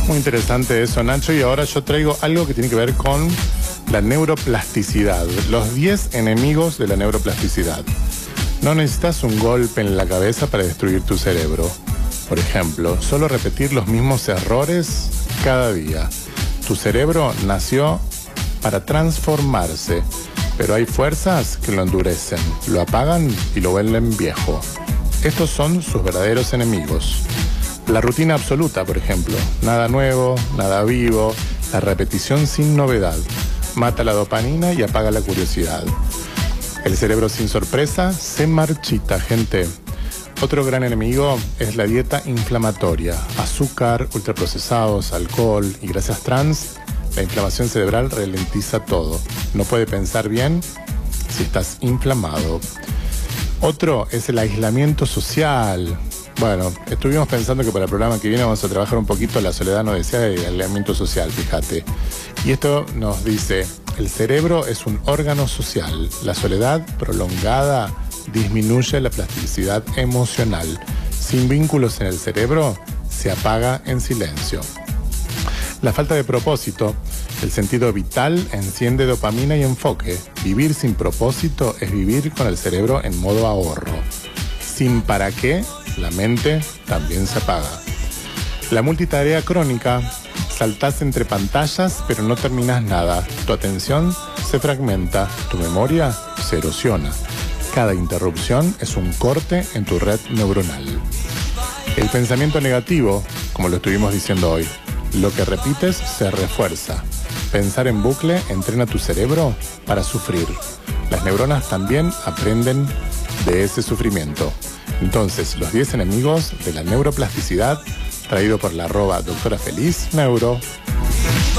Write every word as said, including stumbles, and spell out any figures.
Muy interesante eso, Nacho, y ahora yo traigo algo que tiene que ver con la neuroplasticidad, los diez enemigos de la neuroplasticidad. No necesitas un golpe en la cabeza para destruir tu cerebro. Por ejemplo, solo repetir los mismos errores cada día. Tu cerebro nació para transformarse, pero hay fuerzas que lo endurecen, lo apagan y lo vuelven viejo. Estos son sus verdaderos enemigos. La rutina absoluta, por ejemplo. Nada nuevo, nada vivo, la repetición sin novedad. Mata la dopamina y apaga la curiosidad. El cerebro sin sorpresa se marchita, gente. Otro gran enemigo es la dieta inflamatoria. Azúcar, ultraprocesados, alcohol y grasas trans. La inflamación cerebral ralentiza todo. No puede pensar bien si estás inflamado. Otro es el aislamiento social. Bueno, estuvimos pensando que para el programa que viene vamos a trabajar un poquito la soledad no deseada y el aislamiento social, fíjate. Y esto nos dice, el cerebro es un órgano social. La soledad prolongada disminuye la plasticidad emocional. Sin vínculos en el cerebro, se apaga en silencio. La falta de propósito, el sentido vital enciende dopamina y enfoque. Vivir sin propósito es vivir con el cerebro en modo ahorro. Sin para qué, la mente también se apaga. La multitarea crónica, saltás entre pantallas pero no terminás nada. Tu atención se fragmenta, tu memoria se erosiona. Cada interrupción es un corte en tu red neuronal. El pensamiento negativo, como lo estuvimos diciendo hoy, lo que repites se refuerza. Pensar en bucle entrena tu cerebro para sufrir. Las neuronas también aprenden de ese sufrimiento. Entonces, los diez enemigos de la neuroplasticidad, traído por la arroba doctora Feliz Neuro.